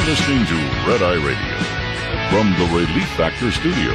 listening to Red Eye Radio from the Relief Factor Studio.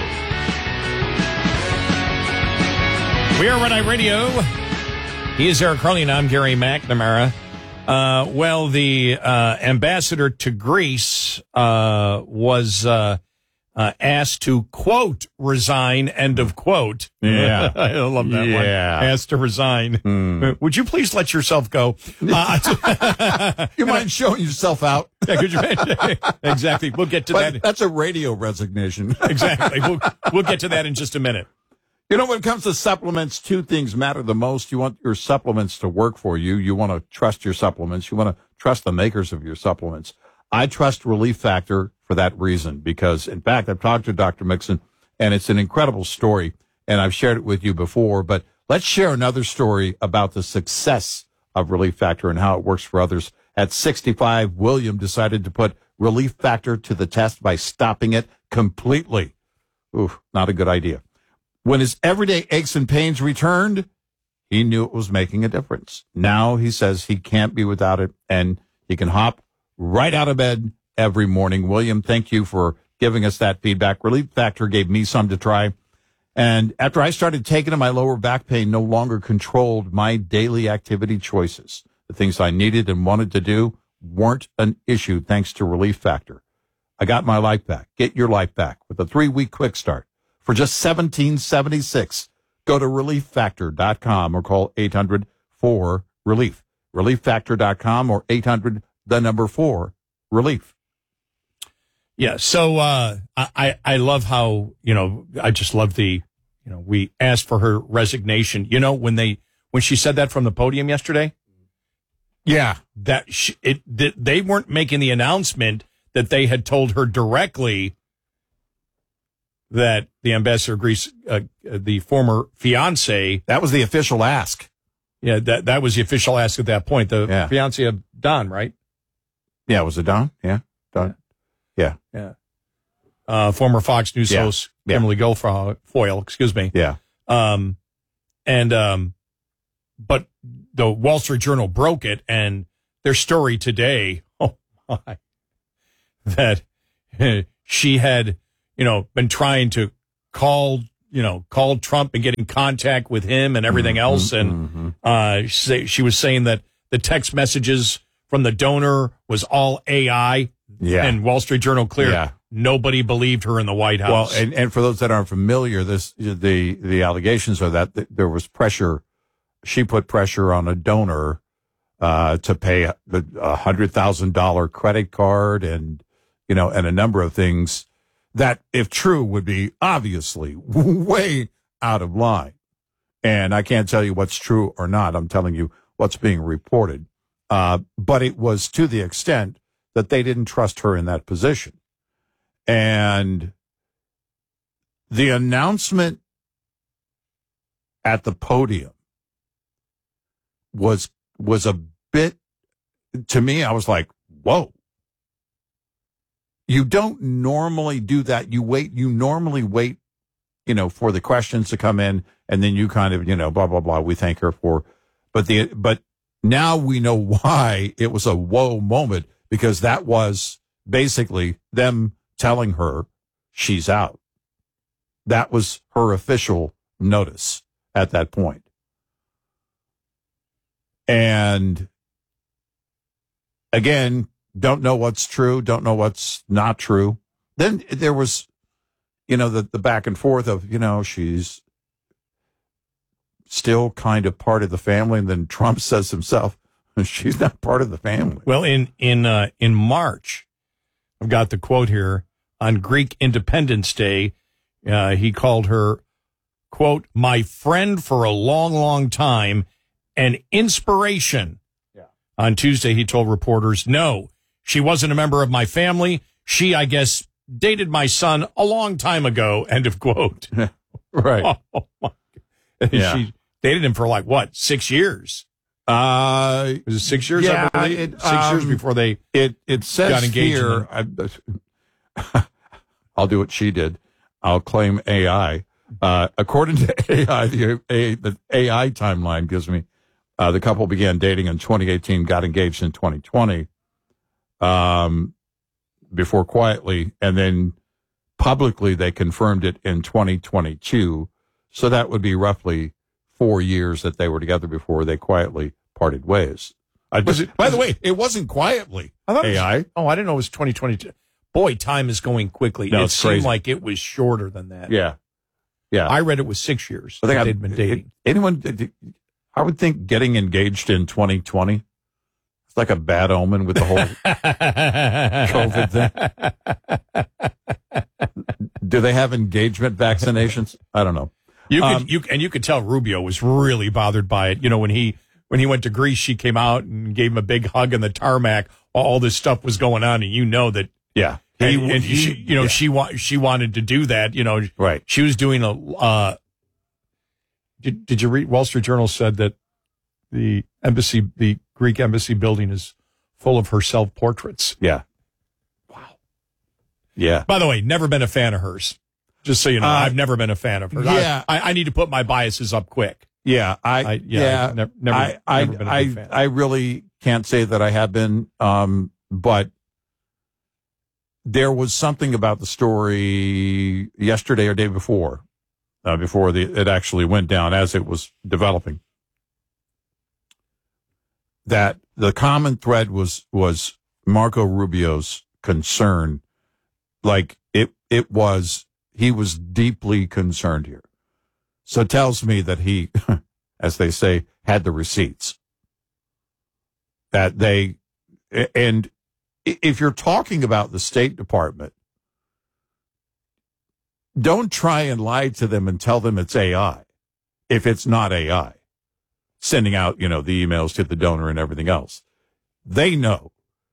We are Red Eye Radio. He is Eric Carly, and I'm Gary McNamara. Well, the ambassador to Greece was asked to, quote, resign, end of quote. Yeah. I love that one. Asked to resign. Would you please let yourself go? You mind showing yourself out? Yeah, could you? Exactly. We'll get to that. That's a radio resignation. Exactly. We'll get to that in just a minute. You know, when it comes to supplements, two things matter the most. You want your supplements to work for you. You want to trust your supplements. You want to trust the makers of your supplements. I trust Relief Factor for that reason because, in fact, I've talked to Dr. Mixon, and it's an incredible story, and I've shared it with you before. But let's share another story about the success of Relief Factor and how it works for others. At 65, William decided to put Relief Factor to the test by stopping it completely. Oof, not a good idea. When his everyday aches and pains returned, he knew it was making a difference. Now he says he can't be without it, and he can hop right out of bed every morning. William, thank you for giving us that feedback. Relief Factor gave me some to try. And after I started taking it, my lower back pain no longer controlled my daily activity choices. The things I needed and wanted to do weren't an issue thanks to Relief Factor. I got my life back. Get your life back with a 3-week quick start. For just $17.76, go to relieffactor.com or call 800-4-RELIEF. Relieffactor.com or 800-4-RELIEF. Yeah, so I love how, I just love we asked for her resignation. When she said that from the podium yesterday? Yeah. They weren't making the announcement that they had told her directly that the ambassador of Greece, the former fiance. That was the official ask. Yeah, that was the official ask at that point. The fiance of Don, right? Yeah, was it Don? Yeah, Don. Yeah. Former Fox News host, Kimberly Guilfoyle, excuse me. Yeah. But the Wall Street Journal broke it, and their story today, oh my, that she had, been trying to call Trump and get in contact with him and everything else. And she was saying that the text messages from the donor was all AI. Yeah. And Wall Street Journal cleared nobody believed her in the White House. Well, and for those that aren't familiar, the allegations are that there was pressure. She put pressure on a donor to pay a $100,000 credit card and a number of things that, if true, would be obviously way out of line. And I can't tell you what's true or not. I'm telling you what's being reported. But it was to the extent that they didn't trust her in that position. And the announcement at the podium was a bit, to me, I was like, whoa. You don't normally do that. You normally wait, for the questions to come in, and then you kind of, blah, blah, blah, we thank her for. But now we know why it was a whoa moment, because that was basically them telling her she's out. That was her official notice at that point. And again, don't know what's true, don't know what's not true. Then there was, the back and forth of, she's still kind of part of the family. And then Trump says himself, she's not part of the family. Well, in March, I've got the quote here, on Greek Independence Day, he called her, quote, my friend for a long, long time, an inspiration. Yeah. On Tuesday, he told reporters, no, she wasn't a member of my family. She, I guess, dated my son a long time ago, end of quote. Right. Oh, my God. Yeah. She dated him for 6 years? Was it 6 years? Yeah, I believe? 6 years before they it says got engaged here, I'll do what she did. I'll claim AI. According to AI, the AI timeline gives me the couple began dating in 2018, got engaged in 2020. before quietly, and then publicly they confirmed it in 2022. So that would be roughly 4 years that they were together before they quietly parted ways. By the way, it wasn't quietly. I thought AI. I didn't know it was 2022. Boy, time is going quickly. No, it it's seemed crazy. like it was shorter than that. Yeah. I read it was 6 years But that they'd been dating. I would think getting engaged in 2020, it's like a bad omen with the whole COVID thing. Do they have engagement vaccinations? I don't know. You could tell Rubio was really bothered by it. You know, when he went to Greece, she came out and gave him a big hug on the tarmac while all this stuff was going on, and you know that. Yeah. She wanted to do that. You know, right. She was doing a. Did you read? Wall Street Journal said that the Greek embassy building is full of her self-portraits. Yeah. Wow. Yeah. By the way, never been a fan of hers. Just so you know, I've never been a fan of hers. Yeah. I need to put my biases up quick. Yeah. I've never been a big fan. I really can't say that I have been, but there was something about the story yesterday or day before it actually went down as it was developing, that the common thread was Marco Rubio's concern. Like he was deeply concerned here. So it tells me that he, as they say, had the receipts. And if you're talking about the State Department, don't try and lie to them and tell them it's AI if it's not AI. Sending out, the emails to the donor and everything else. They know.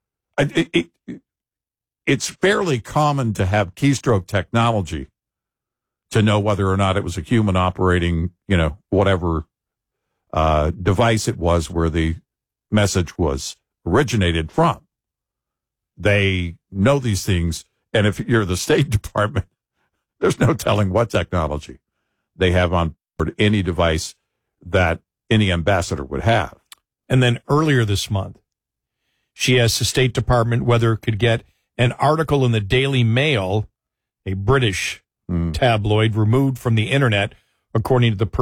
It's fairly common to have keystroke technology to know whether or not it was a human operating, whatever device it was where the message was originated from. They know these things, and if you're the State Department, there's no telling what technology they have on board any device that any ambassador would have. And then earlier this month, she asked the State Department whether it could get an article in the Daily Mail, a British tabloid, removed from the internet, according to the